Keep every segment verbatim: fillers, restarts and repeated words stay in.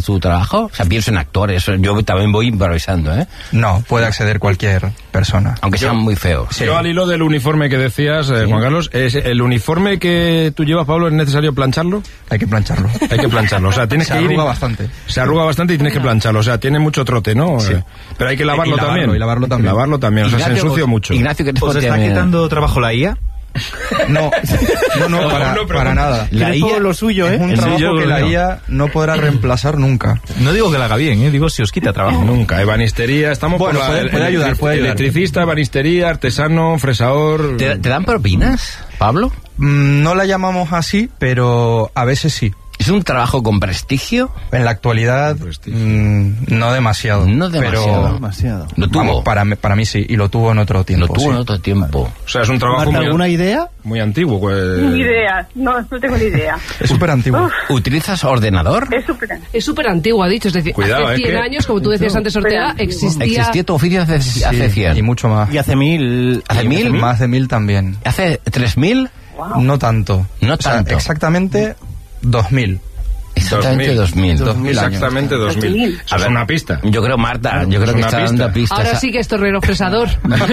tu trabajo? O sea, pienso en actores, yo también voy improvisando, ¿eh? No, puede acceder cualquier persona. Aunque sean muy feos. Sí. Yo al hilo del uniforme que decías, eh, sí. Juan Carlos, ¿es el uniforme que tú llevas, Pablo, es necesario plancharlo? Hay que plancharlo. Hay que plancharlo, o sea, tienes se que ir... Se arruga bastante. Se arruga bastante y tienes que plancharlo, o sea, tiene mucho trote, ¿no? Sí. Pero hay que lavarlo, y lavarlo también. Y lavarlo también. Y lavarlo también, o sea, Ignacio, se ensucia os, mucho. Ignacio, ¿qué te ¿Os está quitando trabajo la I A? No, no, no, para, no, para nada. La I A todo lo suyo, ¿eh? Es un El trabajo suyo, que la no. I A no podrá reemplazar nunca. No digo que la haga bien, ¿eh? Digo si os quita trabajo. Nunca, ebanistería, estamos Bueno, por la, puede- el- puede el- ayudar, puede ayudar. electricista, ebanistería, artesano, fresador... ¿Te, ¿Te dan propinas, Pablo? Mm, No la llamamos así, pero a veces sí. ¿Es un trabajo con prestigio? En la actualidad, mm, no demasiado. No demasiado. Pero, Demasiado. Lo tuvo. vamos, para, mí- para mí sí, y lo tuvo en otro tiempo. Lo tuvo sí. en otro tiempo. O sea, es un trabajo Marta, muy, ¿alguna idea? muy antiguo. Pues... Ni idea, no, no tengo ni idea. Es súper antiguo. Uf, ¿Utilizas ordenador? es súper... Es súper antiguo, ha dicho. Es decir, Cuidado, hace es cien que- años, como tú decías antes, Ortega, Antiguo. existía... ¿Existía tu oficio hace, Sí, hace cien? y mucho más. Y hace mil... ¿Hace y mil? Más de mil también. ¿Hace tres mil? No tanto. No O sea, tanto. exactamente dos mil. Exactamente dos mil. Dos mil años. Exactamente dos mil. Eso es una pista. Yo creo, Marta, yo creo Es que una está pista. dando pistas. Ahora sí que es torrero fresador.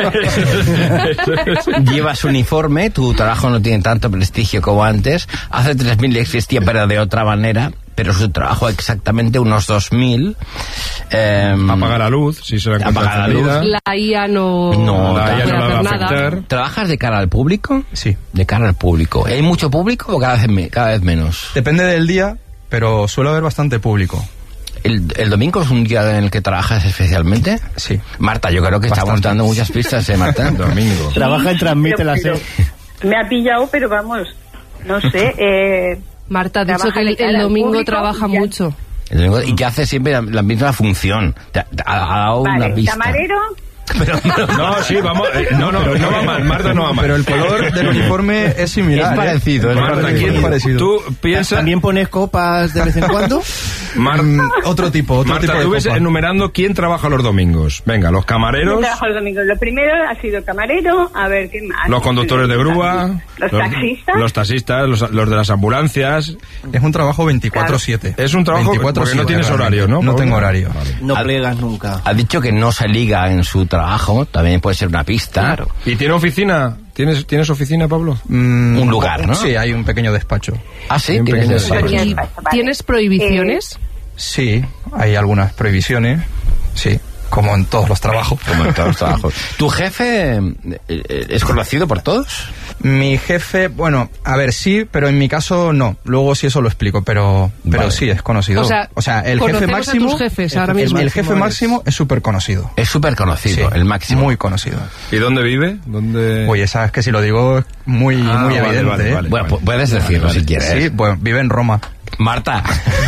Llevas uniforme, tu trabajo no tiene tanto prestigio como antes. Hace tres mil existía, pero de otra manera. Pero su trabajo exactamente unos dos mil. Eh, Apagar la luz, si se la encuentra Apagar la luz. encendida. La I A no, No, La I A puede no la va a hacer nada. afectar. ¿Trabajas de cara al público? Sí. De cara al público. ¿Hay mucho público o cada vez, me- cada vez menos? Depende del día, pero suele haber bastante público. ¿El, el domingo es un día en el que trabajas especialmente? Sí. Marta, yo creo que estamos Bastante. dando muchas pistas, ¿eh, Marta? Domingo. Trabaja y transmite Pero- la pero serie. Me ha pillado, pero vamos, no sé. Eh, Marta ha dicho Trabaja que el, de cara el al domingo público trabaja y ya. mucho. El domingo- y que hace siempre la, la misma función. Te ha, te ha dado una vale, pista. camarero, Pero, pero- No, sí, vamos. eh, no, no, no va mal, Marta no va mal. Pero el color del uniforme es similar. Es ¿eh? parecido, es Marta, parecido. ¿quién- Es parecido. tú piensas... ¿También pones copas de vez en cuando? Mar- Mm, otro tipo, otro Marta, tipo de tú ves copa. enumerando quién trabaja los domingos. Venga, los yo camareros, trabajo el domingo. Lo primero ha sido el camarero, a ver qué más. los conductores de grúa, Los taxistas. los taxistas, los, los de las ambulancias. Es un trabajo veinticuatro siete. Es un trabajo porque no tienes horario, ¿no? No tengo horario. No Ha- plegas nunca. Ha dicho que no se liga en su trabajo, también puede ser una pista. Claro. ¿Y tiene oficina? ¿Tienes, ¿tienes oficina, Pablo? Mm, Un lugar, ¿no? Sí, hay un pequeño despacho. Ah, sí, Hay un tienes pequeño eso. despacho. ¿Y Vale. tienes prohibiciones? Sí, hay algunas prohibiciones. Sí, como en todos los trabajos. Como en todos los trabajos. ¿Tu jefe eh, eh, es conocido por todos? Mi jefe, bueno, a ver, sí, pero en mi caso no. Luego sí eso lo explico, pero, pero Vale. sí es conocido. O sea, el jefe conocemos a máximo. tus jefes el, ahora el- mismo. el jefe máximo es súper conocido. Es súper conocido, Sí, el máximo. Muy conocido. ¿Y dónde vive? ¿Dónde... Oye, sabes que si lo digo es muy, Ah, muy vale, evidente. vale, ¿eh? vale. Bueno, pu- puedes decirlo si quieres. Sí, bueno, vive en Roma. Marta.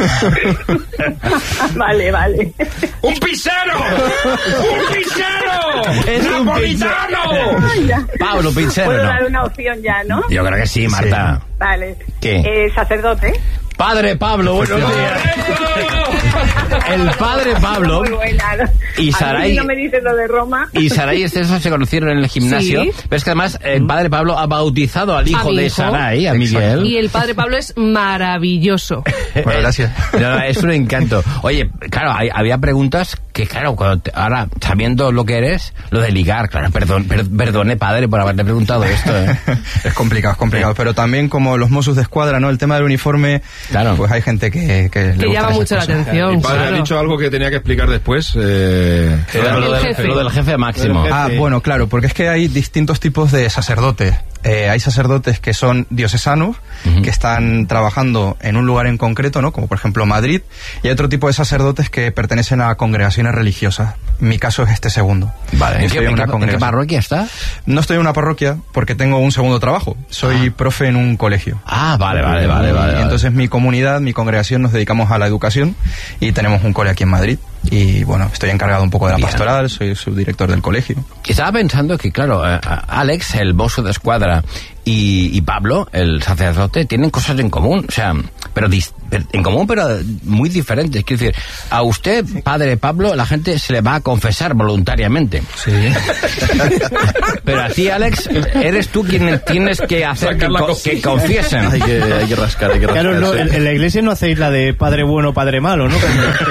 Vale, vale. ¡Un pisero! ¡Un pisero! Es un ¡Napolitano! Ay, ya. Pablo Pincero, Puedo ¿no? dar una opción ya, ¿no? Yo creo que sí, Marta. Vale. ¿Qué? Eh, sacerdote. Padre Pablo, buenos días. El padre Pablo Muy buena. ¿no? y A Saray- mí no me dices lo de Roma. y Saray Esteso se conocieron en el gimnasio. Sí. Pero es que además el padre Pablo ha bautizado al hijo A mi de hijo. Saray, a Miguel. Y el padre Pablo es maravilloso. Bueno, gracias. No, es un encanto. Oye, claro, hay- había preguntas que, claro, cuando te- ahora, sabiendo lo que eres, lo de ligar, claro, perdón, per- perdone, padre, por haberle preguntado esto, ¿eh? Es complicado, es complicado. Pero también como los Mossos de Escuadra, ¿no? El tema del uniforme, Claro. pues hay gente que, que, le Que gustan llama esas mucho la cosas. atención. Mi padre claro. ha dicho algo que tenía que explicar después. Eh... Lo, El del, jefe. lo del jefe máximo. Lo del Ah, jefe. bueno, claro, porque es que hay distintos tipos de sacerdotes. Eh, hay sacerdotes que son diocesanos, Ujú. que están trabajando en un lugar en concreto, ¿no? Como por ejemplo Madrid, y hay otro tipo de sacerdotes que pertenecen a congregaciones religiosas. Mi caso es este segundo. Vale, Yo ¿en qué, estoy en en una qué- en qué congregación. parroquia está? No estoy en una parroquia porque tengo un segundo trabajo. Soy profe en un colegio. Ah, vale, vale, vale, vale. Y vale. entonces mi comunidad, mi congregación nos dedicamos a la educación y tenemos un cole aquí en Madrid. Y bueno, estoy encargado un poco de la Bien. pastoral, soy subdirector del colegio. Estaba pensando que, claro, eh, Alex, el mozo de escuadra, y, y Pablo, el sacerdote, tienen cosas en común. O sea, pero, dis- en común, pero muy diferentes. Quiero decir, a usted, padre Pablo, la gente se le va a confesar voluntariamente. Sí. Pero a ti, Alex, eres tú quien tienes que hacer que, co- que confiesen. Hay que, hay que rascar, hay que rascar. Claro, no, sí. en, en la iglesia no hacéis la de padre bueno, padre malo, ¿no?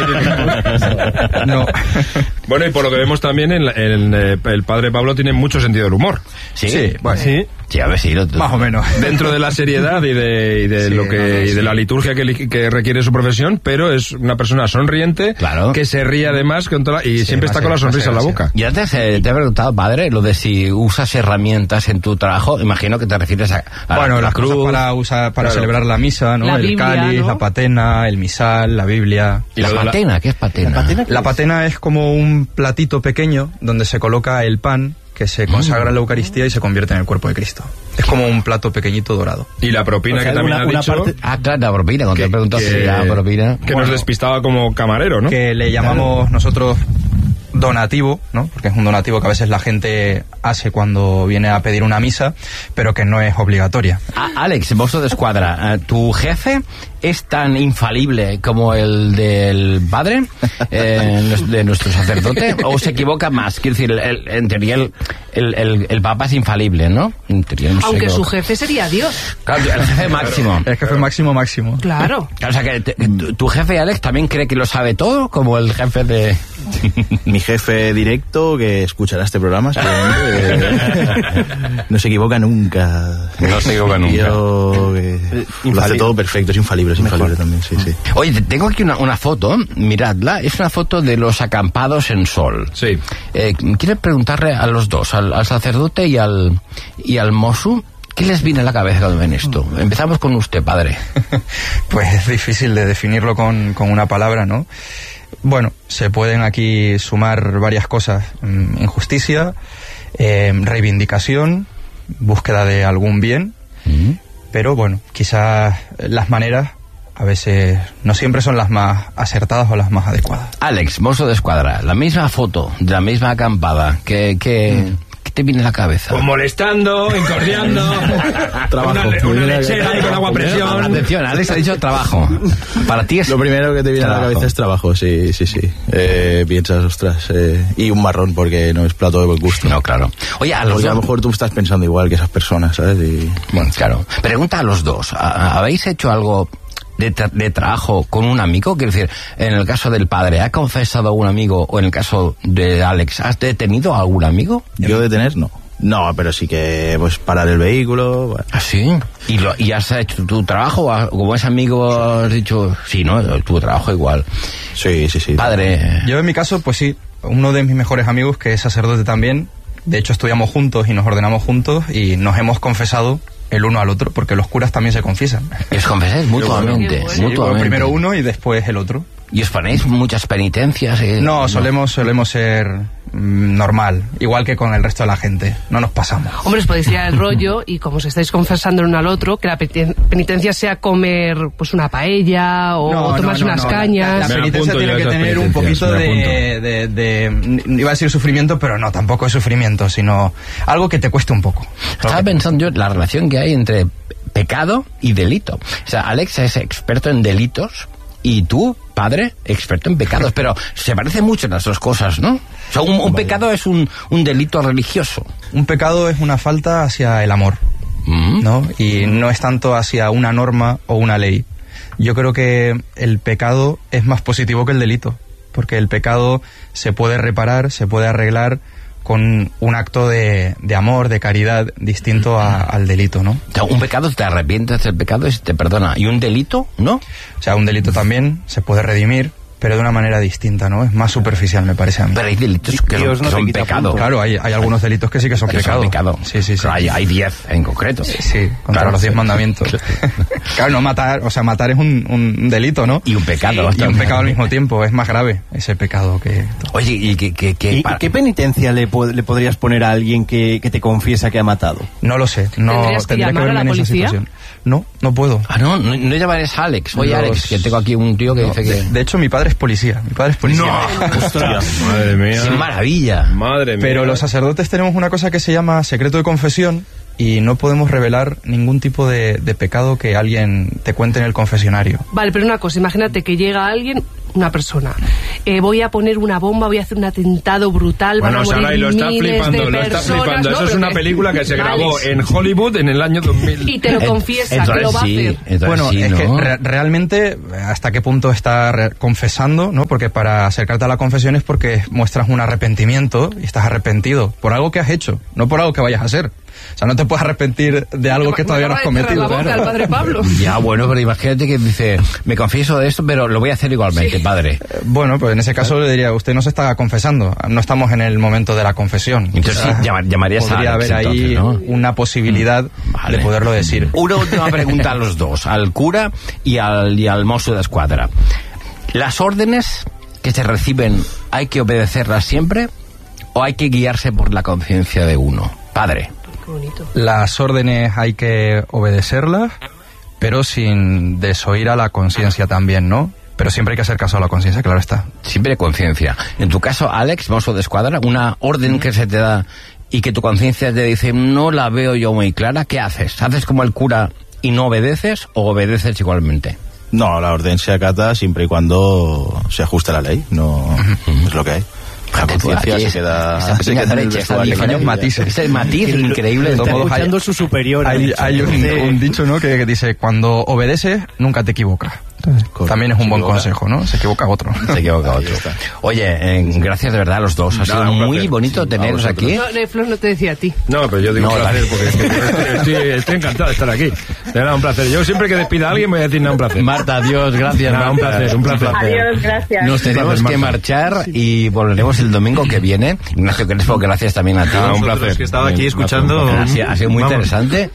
No. Bueno, y por lo que vemos también, en la- en, eh, el padre Pablo tiene mucho sentido del humor. Sí, Sí, bueno. Sí. Sí, a ver si lo- Más o menos. Dentro de la seriedad y de, y de Sí, lo que no, no, y de sí. la liturgia que, li- que requiere su profesión, pero es una persona sonriente, Claro. que se ríe además con toda la- y Sí, siempre está va a con la ser- va a sonrisa en la ser boca. Y antes eh, te he preguntado, padre, lo de si usas herramientas en tu trabajo. Imagino que te refieres a, a Bueno, la, la las cruz. cosas para usar, para Claro. celebrar la misa, ¿no? La el Biblia, cáliz, ¿no? la patena, el misal, la Biblia. ¿Y la lo de la- patena? ¿Qué es patena? ¿La patena? La patena es como un platito pequeño donde se coloca el pan que se consagra en la Eucaristía y se convierte en el cuerpo de Cristo. Es como un plato pequeñito dorado. Y la propina O sea, que también una- ha una dicho parte- Ah, claro, la propina. Cuando que, te preguntas si que- la propina. que nos despistaba como camarero, ¿no? Que le llamamos nosotros donativo, ¿no? Porque es un donativo que a veces la gente hace cuando viene a pedir una misa, pero que no es obligatoria. Ah, Alex, Mosso de Escuadra, eh, ¿tu jefe es tan infalible como el del padre, eh, nues- de nuestro sacerdote, o se equivoca más? Quiero decir, el- el- en teoría el, el, el- el papa es infalible, ¿no? En teoría no se Aunque su equivoca. jefe sería Dios. Claro, el jefe máximo. Es que fue máximo, máximo. Claro. Claro, o sea, que te- tu, tu jefe, Alex, también cree que lo sabe todo, como el jefe de... Mi jefe directo, que escuchará este programa, seguramente, eh, no se equivoca nunca. No se equivoca nunca. Yo, eh, lo hace todo perfecto, es infalible, es infalible también, sí, sí. Oye, te- tengo aquí una, una foto, miradla, es una foto de los acampados en Sol. Sí. Eh, quiero preguntarle a los dos, al, al sacerdote y al, y al mozo, ¿qué les viene a la cabeza cuando ven esto? Empezamos con usted, padre. Pues es difícil de definirlo con, con una palabra, ¿no? Bueno, se pueden aquí sumar varias cosas. Mm, Injusticia, eh, reivindicación, búsqueda de algún bien, pero bueno, quizás las maneras a veces no siempre son las más acertadas o las más adecuadas. Alex, mozo de escuadra, la misma foto, de la misma acampada, ¿qué, qué, ¿qué te viene a la cabeza? Pues molestando, incordiando, Trabajo. una, le- una lechera ahí con agua a presión. Atención, Alex ha dicho trabajo. Para ti es... Lo primero que te viene a la trabajo. cabeza es trabajo, sí, sí, sí. Eh, piensas, ostras, eh, y un marrón porque no es plato de buen gusto. No, claro. Oye, a los Porque a lo dos... mejor tú estás pensando igual que esas personas, ¿sabes? Y... Bueno, claro. Pregunta a los dos. ¿ha- ¿Habéis hecho algo de, tra- de trabajo con un amigo? Quiero decir, en el caso del padre, ¿ha confesado a un amigo? O en el caso de Alex, ¿has detenido a algún amigo? Yo detener, no. No, pero sí que, pues, parar el vehículo. Bueno. ¿Ah, sí? ¿Y, lo, ¿Y has hecho tu trabajo? ¿O como ese amigo has dicho, sí, no, tu trabajo igual? Sí, sí, sí. Padre... Yo en mi caso, pues sí, uno de mis mejores amigos, que es sacerdote también, de hecho estudiamos juntos y nos ordenamos juntos y nos hemos confesado el uno al otro, porque los curas también se confiesan. ¿Y os confesáis mutuamente? Qué bueno. Sí, mutuamente. primero uno y después el otro. ¿Y os ponéis muchas penitencias? eh? No, solemos, solemos ser mm, normal, igual que con el resto de la gente, no nos pasamos. Hombre, os podéis tirar el rollo y como os estáis confesando el uno al otro, que la peni- penitencia sea comer pues una paella o No, no, tomarse no, unas no, la- cañas. La, Me penitencia apunto tiene yo a que esas tener un penitencias, poquito me de, de, de- de- Iba a decir sufrimiento, pero no, tampoco es sufrimiento, sino algo que te cueste un poco. Estaba pensando yo la relación que hay entre pecado y delito. O sea, Alex es experto en delitos y tú, padre, experto en pecados. Pero se parecen mucho las dos cosas, ¿no? O sea, un, un pecado es un, un delito religioso. Un pecado es una falta hacia el amor, Mm. ¿no? Y no es tanto hacia una norma o una ley. Yo creo que el pecado es más positivo que el delito, porque el pecado se puede reparar, se puede arreglar con un acto de, de amor, de caridad, distinto a- al delito, ¿no? O sea, un pecado, te arrepientes del pecado y se te perdona. ¿Y un delito? ¿No? O sea, un delito también se puede redimir, pero de una manera distinta, ¿no? Es más superficial, me parece a mí. Pero hay delitos que Dios son, no que te son quita pecado. puntos. Claro, hay, hay algunos delitos que sí que son Que pecado. son pecado. Sí, sí, sí. Pero hay, hay diez en concreto. Sí, sí, contra Claro, los diez sí. mandamientos. Claro, no matar, o sea, matar es un, un delito, ¿no? Y un pecado. Y un pecado al mismo tiempo, es más grave ese pecado que... Oye, ¿y qué, qué, qué, ¿Y para- qué penitencia le, po- le podrías poner a alguien que, que te confiesa que ha matado? No lo sé, no ¿Tendrías que tendría que llamar a verme la en esa policía? situación. No, no puedo. Ah, no, no, no llamarás a Alex. Oye, Los- Alex, que tengo aquí un tío que No, dice de, que... de hecho, mi padre es policía, mi padre es policía. Madre mía. ¡Qué maravilla! Madre mía. Pero los sacerdotes tenemos una cosa que se llama secreto de confesión, y no podemos revelar ningún tipo de, de pecado que alguien te cuente en el confesionario. Vale, pero una cosa, imagínate que llega alguien, una persona, eh, voy a poner una bomba, voy a hacer un atentado brutal, Bueno, van a morir Saray, lo está miles flipando, de lo está personas, flipando. ¿no? Eso es Pero una que- película que se grabó Vale. en Hollywood en el año dos mil. Y te lo confiesa Entonces que lo va sí, a hacer. entonces Bueno, sí, es ¿no? que re- realmente hasta qué punto está re- confesando, ¿no? Porque para acercarte a la confesión es porque muestras un arrepentimiento y estás arrepentido por algo que has hecho, no por algo que vayas a hacer. O sea, no te puedes arrepentir de algo que Me todavía no has acaba de cerrar cometido. la boca el padre Pablo. Ya, bueno, pero imagínate que dice, me confieso de esto, pero lo voy a hacer igualmente, padre. Eh, Bueno, pues en ese caso le diría, usted no se está confesando, no estamos en el momento de la confesión. Entonces sí, Quizás llamar- llamarías a podría Alex, haber ahí entonces, ¿no? una posibilidad Vale. de poderlo decir. Una última pregunta a los dos, al cura y al, y al mozo de escuadra. ¿Las órdenes que se reciben hay que obedecerlas siempre o hay que guiarse por la conciencia de uno? Padre. Qué bonito. Las órdenes hay que obedecerlas, pero sin desoír a la conciencia también, ¿no? Pero siempre hay que hacer caso a la conciencia, claro está. Siempre conciencia. En tu caso, Alex, mozo de escuadra, una orden que se te da y que tu conciencia te dice, no la veo yo muy clara, ¿qué haces? ¿Haces como el cura y no obedeces o obedeces igualmente? No, la orden se acata siempre y cuando se ajuste a la ley, no es lo que hay. La conciencia Aquí se es- queda, esa se queda en el brecha, esa vestuario. diferencia. matices. Ese matiz increíble. De todos Está modos, hay- escuchando su superior. ha Hay, dicho. hay un, Entonces, un dicho, ¿no? Que, que dice, cuando obedeces, nunca te equivocas. Correcto. También es un Se buen equivoca. consejo, ¿no? Se equivoca otro. Se equivoca Ahí otro. está. Oye, eh, gracias de verdad a los dos. Ha sido Nada, un muy placer. bonito Sí, teneros a aquí. vosotros. No, no, Flor no te decía a ti. No, pero yo digo No, un placer vale. porque es que yo estoy, estoy- estoy encantado de estar aquí. De verdad, un placer. Yo siempre que despida a alguien voy a decir nada, un placer. Marta, adiós, gracias. Nada, un Marta. placer, un placer. Adiós, gracias. Nos tenemos placer, que Marta. marchar y volveremos el domingo que viene. Ignacio Crespo, gracias también a ti. Nada, un Vosotros, placer. que estaba aquí Bien, escuchando. Ha sido, ha sido muy Vamos. interesante.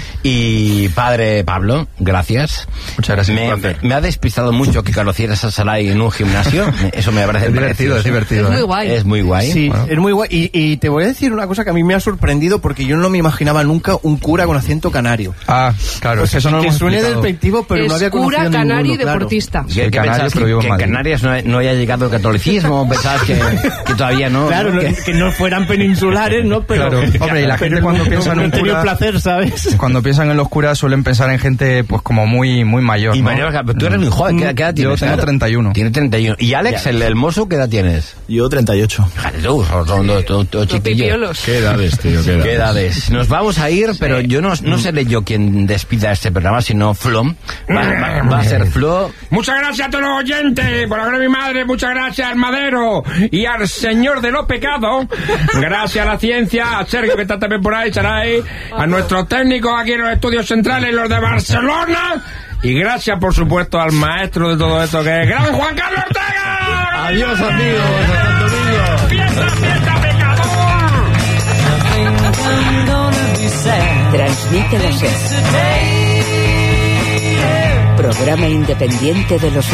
Y padre Pablo, gracias. Muchas gracias. Me, Un placer. me ha despistado mucho que conocieras a Saray en un gimnasio. Eso me parece Es divertido, precioso. es divertido. Es muy ¿eh? guay. Es muy guay. Sí, Bueno. es muy guay. Y, y te voy a decir una cosa que a mí me ha sorprendido porque yo no me imaginaba nunca un cura con acento canario. Ah, claro, es que eso no lo que hemos suene explicado. despectivo, pero es no había conocido cura, canario ninguno, y claro. deportista. ¿Qué, Soy qué canario, pensabas? pero Que, vivo en que en Madrid. Canarias no, no haya llegado el catolicismo. ¿Pensabas que, que todavía no? Claro, ¿no? no- Que- que no fueran peninsulares, ¿no? Pero, Claro. Hombre, y la gente cuando no- piensa en no un han tenido cura- el placer, ¿sabes? Cuando piensan en los curas suelen pensar en gente pues como muy muy mayor, Y ¿no? María, pero tú eres muy joven. ¿Qué, qué edad Yo tienes? tengo treinta y uno. Tiene treinta y uno. ¿Y Alex, el, el mozo, qué edad tienes? Yo treinta y ocho. Fíjate tú, son, son dos, dos- dos Los chiquillos. pipiolos. Qué edades, tío, qué edades. ¿Qué edades? Nos vamos a ir, pero yo no, no seré yo quien despida este programa, sino Flo. Va, va- va a ser Flo. Muchas gracias a todos los oyentes, por la gloria de mi madre, muchas gracias al Madero y al Señor de los Pecados, gracias a la ciencia, a Sergio que está también por ahí, Saray, a nuestros técnicos aquí en los estudios centrales, los de Barcelona, y gracias por supuesto al maestro de todo esto que es Gran Juan Carlos Ortega. Adiós, amigos. Hasta el domingo. ¡Fiesta, fiesta, pecador! Transmite la SER. Programa independiente de los